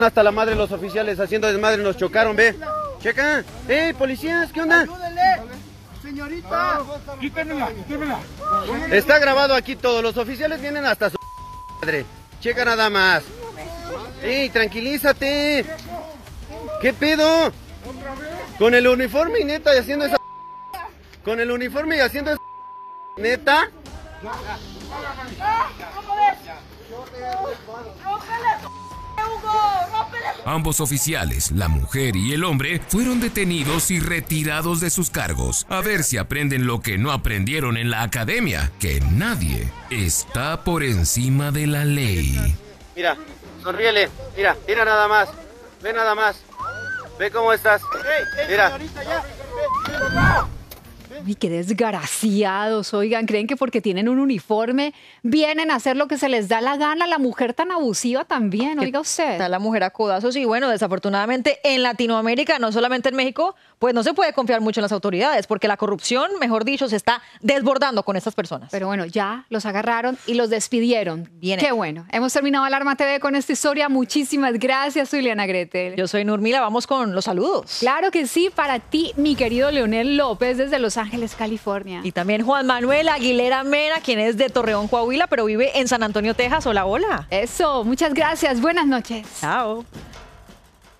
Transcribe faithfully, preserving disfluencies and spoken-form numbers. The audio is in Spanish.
Hasta la madre los oficiales haciendo desmadre nos chocaron, ve. Checa. ¡Ey, policías! ¿Qué onda? ¡Ayúdenle! ¡Señorita! Quítenmela, quítenmela. Está grabado aquí todo. Los oficiales vienen hasta su madre. Checa nada más. ¡Ey, tranquilízate! ¿Qué pedo? Con el uniforme y neta y haciendo esa... Con el uniforme y haciendo esa... ¿Neta? Ambos oficiales, la mujer y el hombre, fueron detenidos y retirados de sus cargos. A ver si aprenden lo que no aprendieron en la academia, que nadie está por encima de la ley. Mira, sonríele. Mira, mira nada más. Ve nada más. Ve cómo estás. Mira. Uy, qué desgraciados, oigan, ¿creen que porque tienen un uniforme vienen a hacer lo que se les da la gana? La mujer tan abusiva también, oiga usted. Está la mujer a codazos y bueno, desafortunadamente en Latinoamérica, no solamente en México, pues no se puede confiar mucho en las autoridades porque la corrupción, mejor dicho, se está desbordando con estas personas. Pero bueno, ya los agarraron y los despidieron. Bien Qué hecho. bueno. Hemos terminado Alarma T V con esta historia. Muchísimas gracias, soy Liana Gretel. Yo soy Nurmila, vamos con los saludos. Claro que sí, para ti, mi querido Leonel López, desde Los Ángeles, California. Y también Juan Manuel Aguilera Mena, quien es de Torreón, Coahuila, pero vive en San Antonio, Texas. Hola, hola. Eso, muchas gracias. Buenas noches. Chao.